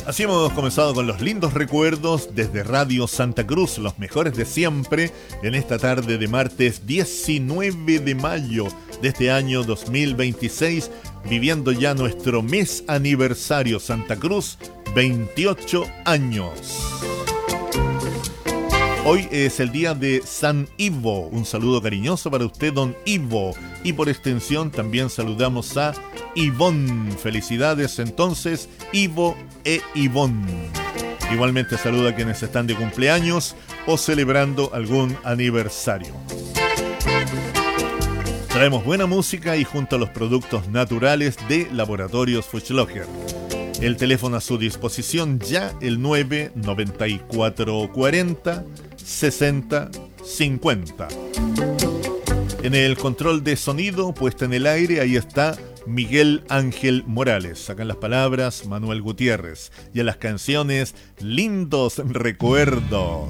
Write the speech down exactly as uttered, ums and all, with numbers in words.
Así hemos comenzado con los lindos recuerdos desde Radio Santa Cruz, los mejores de siempre, en esta tarde de martes diecinueve de mayo de este año dos mil veintiséis, viviendo ya nuestro mes aniversario. Santa Cruz, veintiocho años. Hoy es el día de San Ivo. Un saludo cariñoso para usted, don Ivo. Y por extensión también saludamos a Ivonne. Felicidades entonces, Ivo e Ivonne. Igualmente saludo a quienes están de cumpleaños o celebrando algún aniversario. Traemos buena música y junto a los productos naturales de Laboratorios Fuchslocher. El teléfono a su disposición ya, el nueve noventa y cuatro cuarenta sesenta cincuenta. En el control de sonido, puesta en el aire, ahí está Miguel Ángel Morales. Sacan las palabras Manuel Gutiérrez. Y a las canciones, lindos recuerdos.